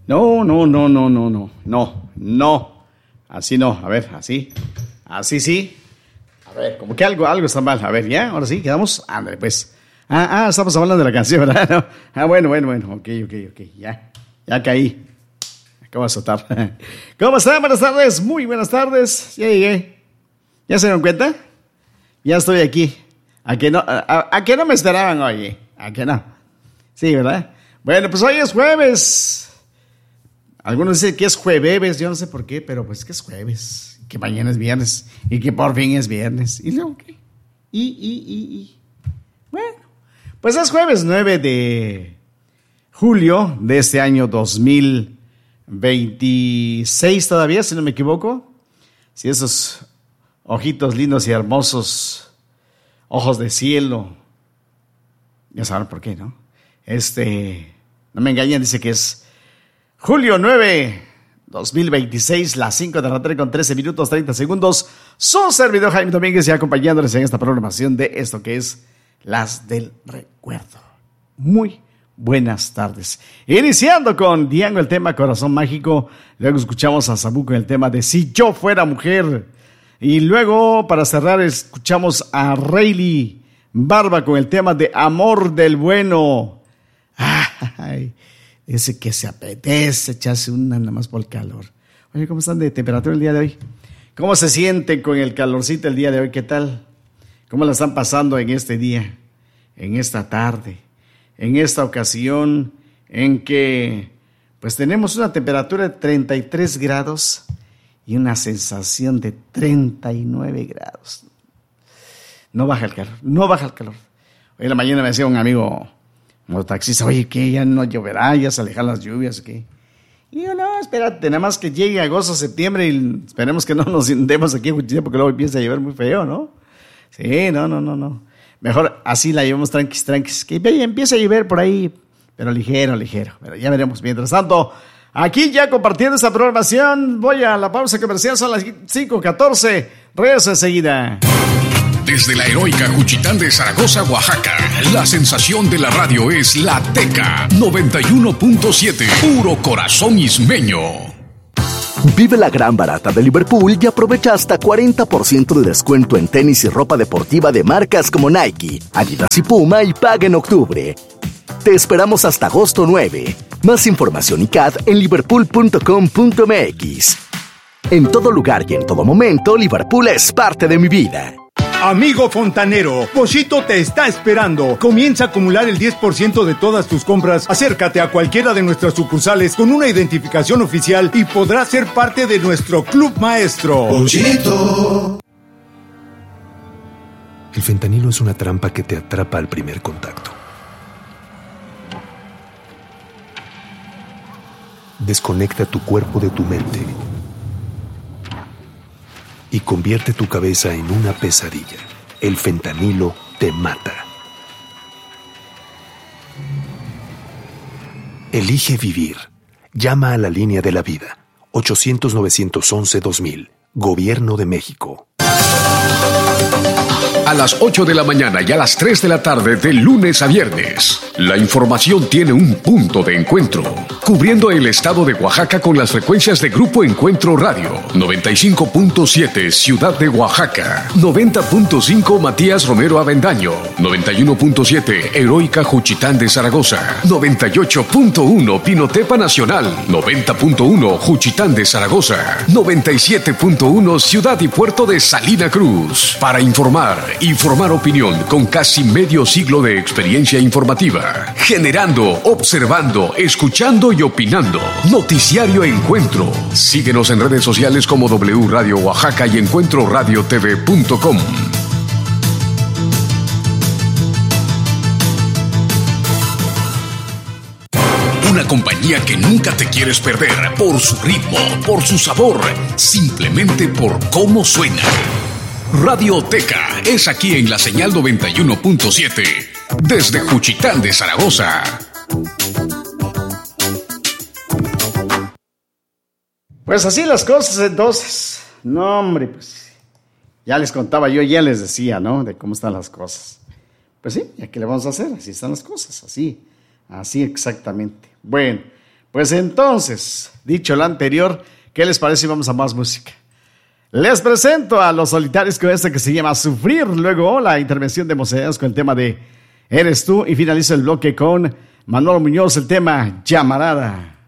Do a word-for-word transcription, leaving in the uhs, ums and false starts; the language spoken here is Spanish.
No, no, no, no, no, no, no, no. Así no, a ver, así. Así sí. A ver, como que algo, algo está mal. A ver, ¿ya? Ahora sí, quedamos. Ándale, pues. Ah, ah, estamos hablando de la canción, ¿verdad? No. Ah, bueno, bueno, bueno. Ok, ok, ok. Ya, ya caí. Acabo de soltar. ¿Cómo están? Buenas tardes. Muy buenas tardes. Ya llegué. ¿Ya se dieron cuenta? Ya estoy aquí. ¿A que no, a, a que no me esperaban hoy? ¿A que no? Sí, ¿verdad? Bueno, pues hoy es jueves. Algunos dicen que es jueves, yo no sé por qué, pero pues que es jueves, que mañana es viernes y que por fin es viernes. ¿Y luego qué? Y, y, y, y. Bueno, pues es jueves nueve de julio de este año dos mil veintiséis todavía, si no me equivoco. Si esos ojitos lindos y hermosos, ojos de cielo, ya saben por qué, ¿no? Este, no me engañan, dice que es julio nueve, dos mil veintiséis, las cinco de la tarde con trece minutos, treinta segundos. Su servidor Jaime Domínguez y acompañándoles en esta programación de esto que es Las del Recuerdo. Muy buenas tardes. Iniciando con Diango el tema Corazón Mágico. Luego escuchamos a Sabu con el tema de Si Yo Fuera Mujer. Y luego, para cerrar, escuchamos a Rayleigh Barba con el tema de Amor del Bueno. Ay, ese que se apetece echarse una nada más por el calor. Oye, ¿cómo están de temperatura el día de hoy? ¿Cómo se sienten con el calorcito el día de hoy? ¿Qué tal? ¿Cómo la están pasando en este día, en esta tarde, en esta ocasión en que pues tenemos una temperatura de treinta y tres grados y una sensación de treinta y nueve grados? No baja el calor, no baja el calor. Hoy en la mañana me decía un amigo mototaxista, oye, ¿qué? ¿Ya no lloverá? ¿Ya se alejan las lluvias? ¿Qué? Y yo, no, espérate, nada más que llegue agosto, septiembre y esperemos que no nos hundemos aquí en Juchitán porque luego empieza a llover muy feo, ¿no? Sí, no, no, no, no. Mejor así la llevamos tranquis, tranquis, que empiece a llover por ahí, pero ligero, ligero. Pero ya veremos. Mientras tanto, aquí ya compartiendo esta programación, voy a la pausa comercial, son las cinco catorce, regreso enseguida. Desde la heroica Juchitán de Zaragoza, Oaxaca, la sensación de la radio es La Teca noventa y uno punto siete, puro corazón ismeño. Vive la gran barata de Liverpool y aprovecha hasta cuarenta por ciento de descuento en tenis y ropa deportiva de marcas como Nike, Adidas y Puma y paga en octubre. Te esperamos hasta agosto nueve. Más información y C A D en liverpool punto com punto m x. En todo lugar y en todo momento, Liverpool es parte de mi vida. Amigo fontanero, Pochito te está esperando. Comienza a acumular el diez por ciento de todas tus compras. Acércate a cualquiera de nuestras sucursales con una identificación oficial y podrás ser parte de nuestro club maestro. Pochito. El fentanilo es una trampa que te atrapa al primer contacto. Desconecta tu cuerpo de tu mente y convierte tu cabeza en una pesadilla. El fentanilo te mata. Elige vivir. Llama a la línea de la vida. ochocientos, novecientos once, dos mil. Gobierno de México. A las ocho de la mañana y a las tres de la tarde de lunes a viernes, la información tiene un punto de encuentro, cubriendo el estado de Oaxaca con las frecuencias de Grupo Encuentro Radio, noventa y cinco punto siete Ciudad de Oaxaca, noventa punto cinco Matías Romero Avendaño, noventa y uno punto siete Heroica Juchitán de Zaragoza, noventa y ocho punto uno Pinotepa Nacional, noventa punto uno Juchitán de Zaragoza, noventa y siete punto uno Ciudad y Puerto de Salina Cruz. Para informar y formar opinión con casi medio siglo de experiencia informativa, generando, observando, escuchando y opinando. Noticiario Encuentro. Síguenos en redes sociales como W Radio Oaxaca y encuentro radio t v punto com. Una compañía que nunca te quieres perder por su ritmo, por su sabor, simplemente por cómo suena. Radio Teca es aquí en la señal noventa y uno punto siete, desde Juchitán de Zaragoza. Pues así las cosas entonces. No, hombre, pues ya les contaba yo, ya les decía, ¿no? De cómo están las cosas. Pues sí, ¿ya qué le vamos a hacer? Así están las cosas, así, así exactamente. Bueno, Pues entonces, dicho lo anterior, ¿qué les parece si vamos a más música? Les presento a Los Solitarios con este que se llama Sufrir. Luego la intervención de Moisés con el tema de Eres Tú. Y finalizo el bloque con Manolo Muñoz, el tema Llamarada.